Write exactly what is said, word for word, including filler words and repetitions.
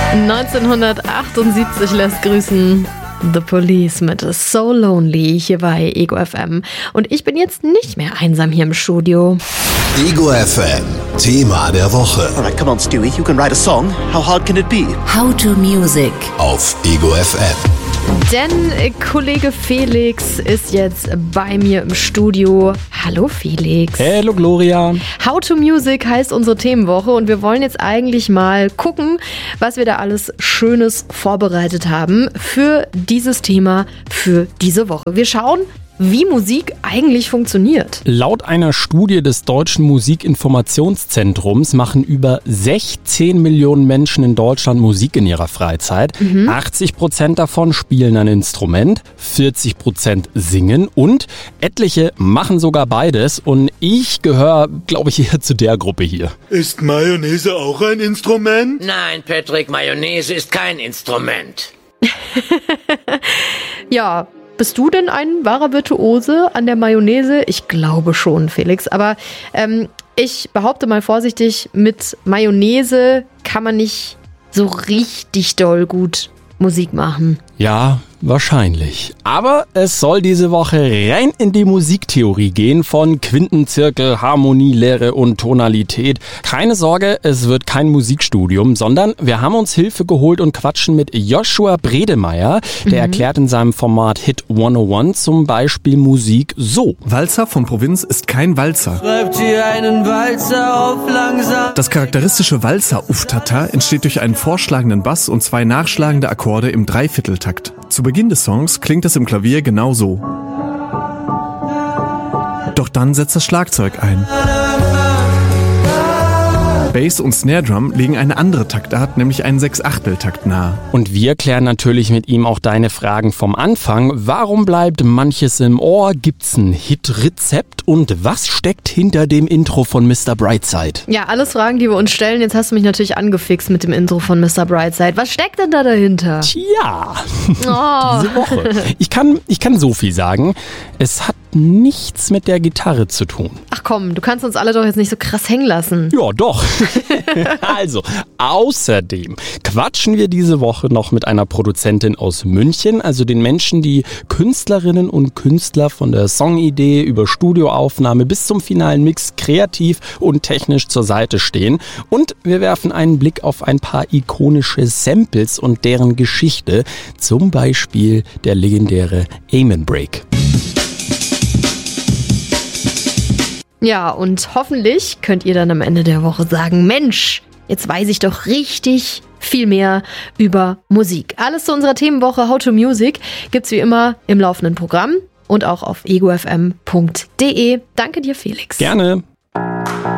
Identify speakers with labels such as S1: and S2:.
S1: neunzehnhundertachtundsiebzig lässt grüßen The Police mit So Lonely hier bei Ego F M. Und ich bin jetzt nicht mehr einsam hier im Studio.
S2: Ego F M, Thema der Woche.
S3: Alright, come on, Stewie, you can write a song. How hard can it be?
S4: How to Music
S2: Auf Ego F M.
S1: Denn äh, Kollege Felix ist jetzt bei mir im Studio. Hallo Felix.
S5: Hallo Gloria.
S1: How to Music heißt unsere Themenwoche und wir wollen jetzt eigentlich mal gucken, was wir da alles Schönes vorbereitet haben für dieses Thema, für diese Woche. Wir schauen, wie Musik eigentlich funktioniert.
S5: Laut einer Studie des Deutschen Musikinformationszentrums machen über sechzehn Millionen Menschen in Deutschland Musik in ihrer Freizeit. Mhm. achtzig Prozent davon spielen ein Instrument, vierzig Prozent singen und etliche machen sogar beides. Und ich gehöre, glaube ich, eher zu der Gruppe hier.
S6: Ist Mayonnaise auch ein Instrument?
S7: Nein, Patrick, Mayonnaise ist kein Instrument.
S1: Ja, bist du denn ein wahrer Virtuose an der Mayonnaise? Ich glaube schon, Felix. Aber ähm, ich behaupte mal vorsichtig, mit Mayonnaise kann man nicht so richtig doll gut Musik machen.
S5: Ja, wahrscheinlich. Aber es soll diese Woche rein in die Musiktheorie gehen von Quintenzirkel, Harmonie, Lehre und Tonalität. Keine Sorge, es wird kein Musikstudium, sondern wir haben uns Hilfe geholt und quatschen mit Joshua Bredemeier. Der mhm. erklärt in seinem Format Hit hunderteins zum Beispiel Musik so.
S8: Walzer von Provinz ist kein Walzer.
S9: Schreibt ihr einen Walzer auf langsam.
S8: Das charakteristische Walzer-Uftata entsteht durch einen vorschlagenden Bass und zwei nachschlagende Akkorde im Dreivierteltakt. Zu Beginn des Songs klingt es im Klavier genau so. Doch dann setzt das Schlagzeug ein. Bass und Snare Drum legen eine andere Taktart, nämlich einen Sechsachteltakt nahe.
S5: Und wir klären natürlich mit ihm auch deine Fragen vom Anfang. Warum bleibt manches im Ohr? Gibt's ein Hit-Rezept? Und was steckt hinter dem Intro von Mister Brightside?
S1: Ja, alles Fragen, die wir uns stellen. Jetzt hast du mich natürlich angefixt mit dem Intro von Mister Brightside. Was steckt denn da dahinter?
S5: Tja,
S1: oh.
S5: diese Woche. Ich kann, ich kann so viel sagen. Es hat nichts mit der Gitarre zu tun.
S1: Ach komm, du kannst uns alle doch jetzt nicht so krass hängen lassen.
S5: Ja, doch. Also, außerdem quatschen wir diese Woche noch mit einer Produzentin aus München, also den Menschen, die Künstlerinnen und Künstler von der Songidee über Studioaufnahme bis zum finalen Mix kreativ und technisch zur Seite stehen. Und wir werfen einen Blick auf ein paar ikonische Samples und deren Geschichte, zum Beispiel der legendäre Amen Break.
S1: Ja, und hoffentlich könnt ihr dann am Ende der Woche sagen, Mensch, jetzt weiß ich doch richtig viel mehr über Musik. Alles zu unserer Themenwoche How to Music gibt's wie immer im laufenden Programm und auch auf ego f m punkt d e. Danke dir, Felix.
S5: Gerne.